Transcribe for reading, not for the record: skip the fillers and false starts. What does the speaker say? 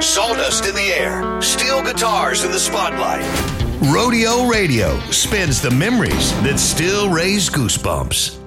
Sawdust in the air, steel guitars in the spotlight. Rodeo Radio spins the memories that still raise goosebumps.